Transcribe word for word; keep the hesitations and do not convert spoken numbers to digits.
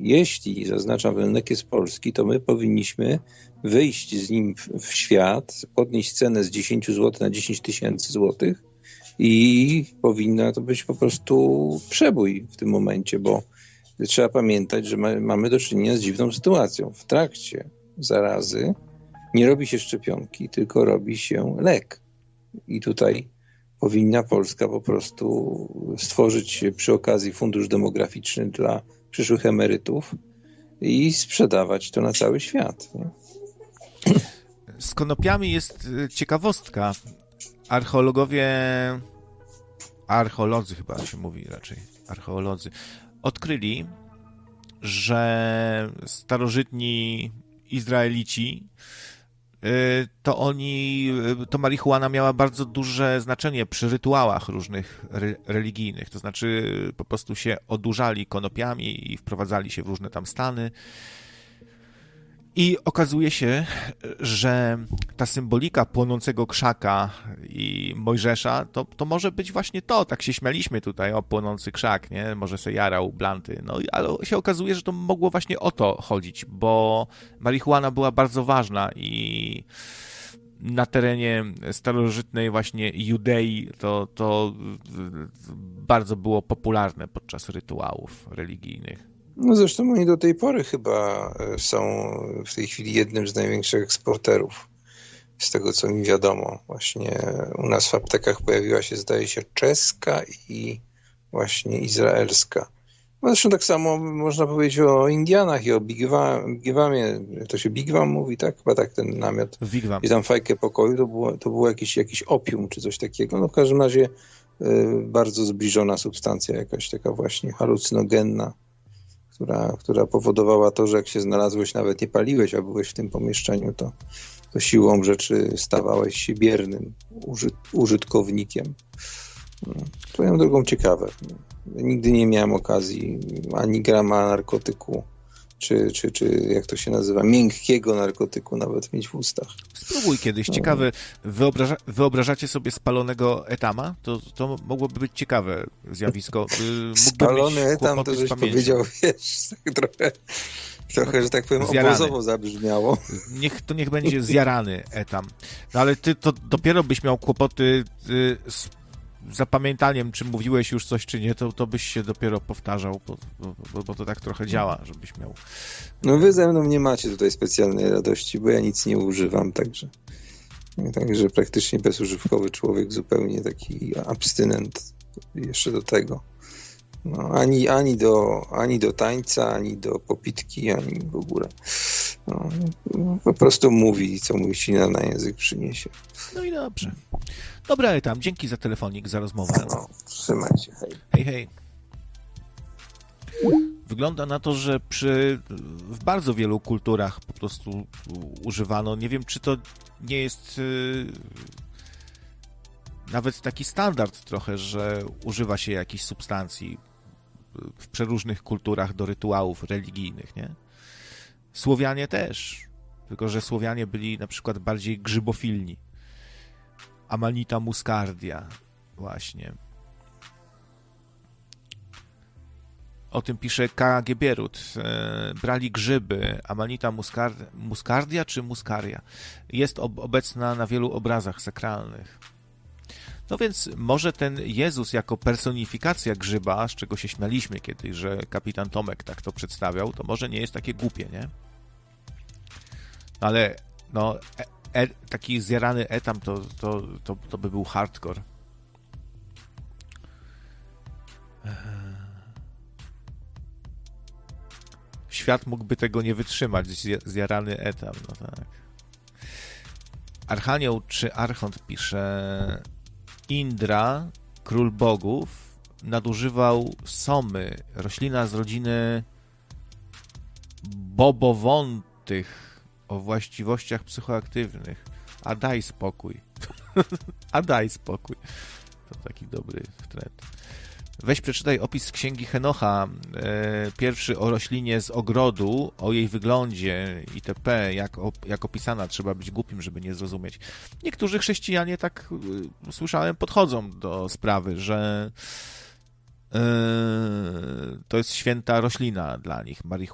jeśli, zaznaczam, Welnek jest polski, to my powinniśmy wyjść z nim w, w świat, podnieść cenę z dziesięć złotych na dziesięć tysięcy złotych i powinna to być po prostu przebój w tym momencie, bo trzeba pamiętać, że ma, mamy do czynienia z dziwną sytuacją. W trakcie zarazy nie robi się szczepionki, tylko robi się lek. I tutaj powinna Polska po prostu stworzyć przy okazji fundusz demograficzny dla przyszłych emerytów i sprzedawać to na cały świat. Nie? Z konopiami jest ciekawostka. Archeologowie, archeolodzy chyba się mówi raczej, archeolodzy, odkryli, że starożytni Izraelici to oni, to marihuana miała bardzo duże znaczenie przy rytuałach różnych re, religijnych, to znaczy po prostu się odurzali konopiami i wprowadzali się w różne tam stany. I okazuje się, że ta symbolika płonącego krzaka i Mojżesza, to, to może być właśnie to, tak się śmialiśmy tutaj o płonący krzak, nie? Może se jarał blanty, no ale się okazuje, że to mogło właśnie o to chodzić, bo marihuana była bardzo ważna i na terenie starożytnej właśnie Judei to, to bardzo było popularne podczas rytuałów religijnych. No zresztą oni do tej pory chyba są w tej chwili jednym z największych eksporterów, z tego co mi wiadomo. Właśnie u nas w aptekach pojawiła się, zdaje się, czeska i właśnie izraelska. No zresztą tak samo można powiedzieć o Indianach i o Bigwamie. To się Bigwam mówi, tak? Chyba tak ten namiot. Wigwam. I tam fajkę pokoju, to było, to było jakiś, jakiś opium czy coś takiego. No w każdym razie y, bardzo zbliżona substancja, jakaś taka właśnie halucynogenna. Która, która powodowała to, że jak się znalazłeś, nawet nie paliłeś, a byłeś w tym pomieszczeniu, to, to siłą rzeczy stawałeś się biernym uży, użytkownikiem. Swoją drogą ciekawe. Nigdy nie miałem okazji ani grama narkotyku, czy, czy, czy jak to się nazywa, miękkiego narkotyku nawet mieć w ustach. Spróbuj kiedyś. Ciekawe, wyobraża, wyobrażacie sobie spalonego etama? To, to mogłoby być ciekawe zjawisko. Mógłby Spalony etam, to żeś powiedział, wiesz, tak trochę, trochę, że tak powiem, zjarany. Obozowo zabrzmiało. Niech, to niech będzie zjarany etam. No ale ty to dopiero byś miał kłopoty z zapamiętaniem, czy mówiłeś już coś, czy nie, to, to byś się dopiero powtarzał, bo, bo, bo to tak trochę działa, żebyś miał... No wy ze mną nie macie tutaj specjalnej radości, bo ja nic nie używam, także także praktycznie bezużywkowy człowiek, zupełnie taki abstynent jeszcze do tego. No, ani, ani, do, ani do tańca, ani do popitki, ani w ogóle. No, po prostu mówi, co mu ślina na język przyniesie. No i dobrze. Dobra, tam, dzięki za telefonik, za rozmowę. No, trzymajcie, hej. Hej, hej. Wygląda na to, że przy, w bardzo wielu kulturach po prostu używano, nie wiem, czy to nie jest yy, nawet taki standard trochę, że używa się jakichś substancji w przeróżnych kulturach do rytuałów religijnych, nie? Słowianie też, tylko że Słowianie byli na przykład bardziej grzybofilni. Amanita muscardia, właśnie. O tym pisze K G Bierut. E, brali grzyby. Amanita muscar- muscardia czy muscaria? Jest ob- obecna na wielu obrazach sakralnych. No więc może ten Jezus jako personifikacja grzyba, z czego się śmialiśmy kiedyś, że kapitan Tomek tak to przedstawiał, to może nie jest takie głupie, nie? Ale no... E- E, taki zjarany etam, to, to, to, to by był hardcore. Świat mógłby tego nie wytrzymać, zjarany etam, no tak. Archanioł czy Archont pisze: Indra, król bogów, nadużywał somy, roślina z rodziny bobowontych, o właściwościach psychoaktywnych. A daj spokój. A daj spokój. To taki dobry trend. Weź przeczytaj opis z księgi Henocha. E, pierwszy o roślinie z ogrodu, o jej wyglądzie itp. Jak, op, jak opisana, trzeba być głupim, żeby nie zrozumieć. Niektórzy chrześcijanie, tak y, słyszałem, podchodzą do sprawy, że y, to jest święta roślina dla nich, marihuana.